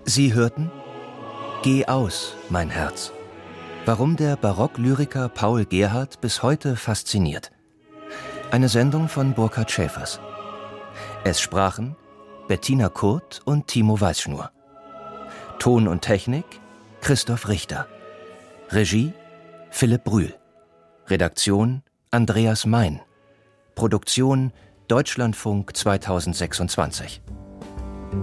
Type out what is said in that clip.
Sie hörten »Geh aus, mein Herz«. Warum der Barocklyriker Paul Gerhardt bis heute fasziniert. Eine Sendung von Burkhard Schäfers. Es sprachen Bettina Kurt und Timo Weißschnur. Ton und Technik Christoph Richter. Regie Philipp Brühl. Redaktion Andreas Mein. Produktion Deutschlandfunk 2026.